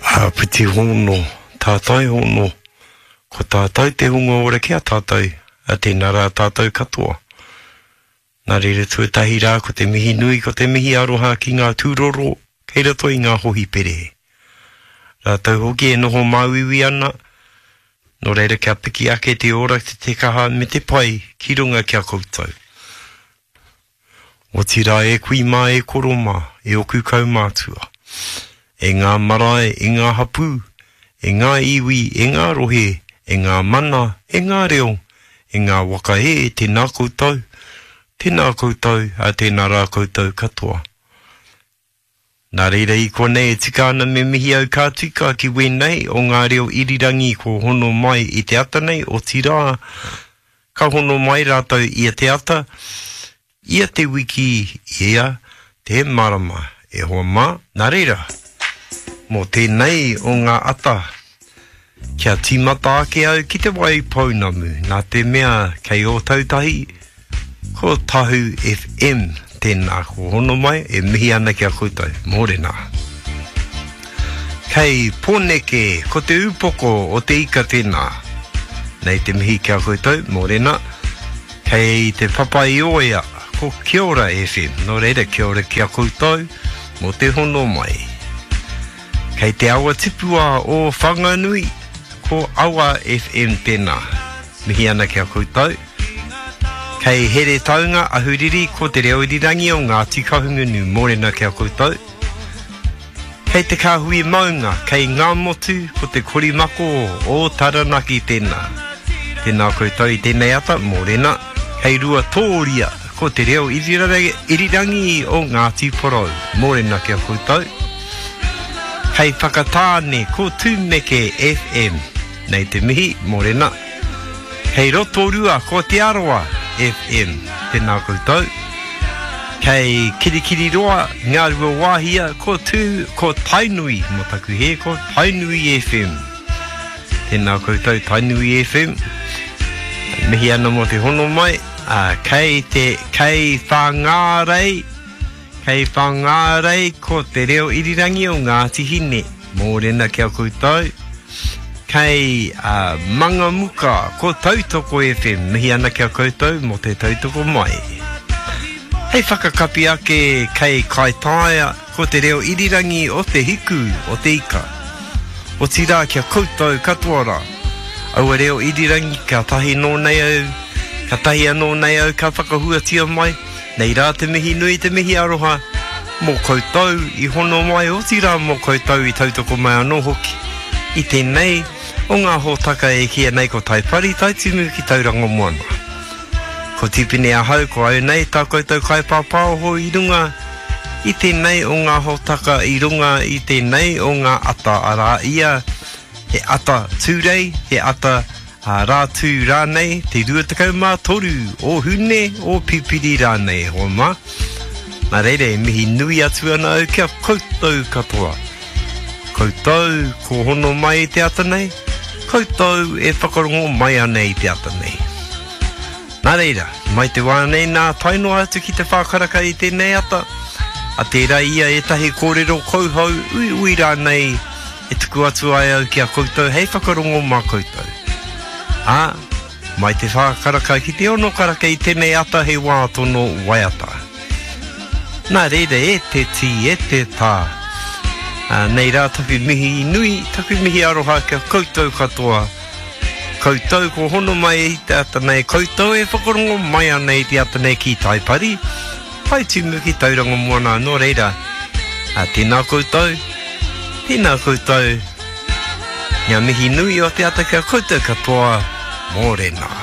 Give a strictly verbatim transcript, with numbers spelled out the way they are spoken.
A piti hono, tātai hono, ko tātai te hunga ora kia tātai, a tēnā rā tātai katoa. Nā reira tuatahi rā ko te mihi nui, ko te mihi aroha ki ngā tūroro, kei rato i ngā hohi perehe. Rā tau hoki e noho mauiwi ana, no reira kia piki ake te ora te te kaha me te pai, ki runga kia koutou. O tira e kui mā e koro mā, e oku kau mātua. E ngā marae, e ngā hapu, e ngā iwi, e ngā rohe, e ngā mana, e ngā reo, e ngā waka e, tēnā koutou, tēnā koutou, a tēnā rā koutou katoa. Nā reira i konei e tika ana me mihi au kā tika ki wenei o ngā reo irirangi ko hono mai i te ata nei o tira. Ka hono mai rātou i te ata, ia te wiki, ia te marama, e hoa mā, nā reira. Mō tēnei o ngā ata, kia tīmata ake au ki te wai paunamu, nā te mea kei o tautahi, ko Tahu F M, tēnā ko hono mai, e mihi ana kia koutou, mōrena. Kei Pōneke, ko te upoko o te ika tēnā, nei te mihi kia koutou, mōrena. Kei te papai oia, ko Kia Ora F M, no reira kia ora kia koutou, mō te hono mai. Kei te awa tipua o Whanganui, ko Awa F M tēnā, mihi ana kia koutou. Kei Here Taunga Ahuriri, ko te reo irirangi o ngā tikahungunu, mōrena kia koutou. Kei te kāhui maunga, kei ngā motu, ko te korimako o Taranaki tēnā. Tēnā koutou i tēnei ata, mōrena. Kei Rua Tōria, ko te reo irirangi o ngā tīporau, mōrena kia koutou. Kei Whakatāne, ko Tūmeke F M, nei te mihi, mōrena. Kei Rotorua, ko te Aroa F M, tēnā koutou. Kei Kirikiriroa, ngā rua wāhia, ko tū, ko Tainui, mo taku he, ko Tainui F M. Tēnā koutou, Tainui F M. Mihi ana mo te hono mai, uh, kei te, kei Whangārei, kei Whangārei, ko te reo irirangi o Ngāti Hine, mōrena kia koutou. Kei uh, Mangamuka, ko Tautoko F M, mihi ana kia koutou, mo te tautoko mai. Hei whakakapi ake kei Kaitaia, ko te reo irirangi o te hiku, o te ika. O tira kia koutou katoara. Aua reo irirangi ka tahi nō nei au, ka tahi anō nei au ka whakahuatia mai, nei rā te mihi nui te mihi aroha, mō koutou i hono mai o tira mō koutou i tautoko mai anō hoki. I tēnei, o ngā hōtaka e kia nei ko taipari, taitimu ki tauranga moana. Ko tipine a hau ko au nei, tā koutou kai pāpāo ho i runga, i tēnei o ngā hōtaka i runga, i tēnei o ngā ata ara ia, he ata tūrei, he ata uh, rā tū rānei, te ruatakau mā toru, o hune, o pipiri rānei, ho mā. Nā reire, mihi nui atu ana au kia koutou katoa. Koutou, ko hono mai i te ata nei, koutou e whakarongo mai anei i te ata nei. Nā reira, mai te wānei nā tainoa atu ki te whakaraka i tēnei ata, a tērā ia e tahi kōrero kouhau, ui ui rānei, e tuku atu ai au kia koutou, hei whakarongo mā koutou. Ā, mai te whakaraka ki te ono karaka i tēnei ata he wā tono waiata. Nā reira e te ti, e te tā. Uh, nei rā taku mihi nui, taku mihi aroha kia koutou katoa. Koutou ko hono mai i te ata nei, koutou e whakarongo mai anei te ata nei ki taipari. Pai tumu ki tauranga moana, no reira. Uh, tēnā koutou. Tēnā koutou, ngā mihi nui o te ata kia koutou katoa, mōrena.